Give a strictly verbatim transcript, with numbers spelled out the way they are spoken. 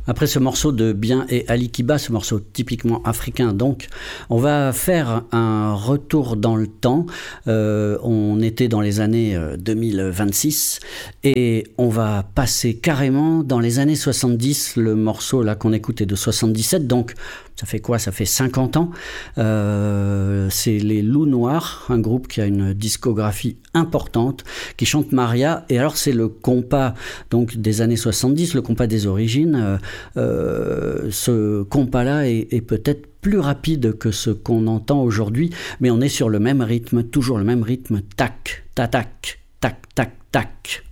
Après ce morceau de Bien et Ali Kiba, ce morceau typiquement africain, donc, on va faire un retour dans le temps. Euh, on était dans les années deux mille vingt-six et on va passer carrément dans les années soixante-dix. Le morceau là qu'on écoute est de soixante-dix-sept, donc ça fait quoi? Ça fait cinquante ans. Euh, c'est les Loups Noirs, un groupe qui a une discographie importante, qui chante Maria. Et alors c'est le compas donc des années soixante-dix, le compas des origines. Euh, euh, ce compas-là est, est peut-être plus rapide que ce qu'on entend aujourd'hui, mais on est sur le même rythme, toujours le même rythme, tac, tac, tac, tac, tac, tac.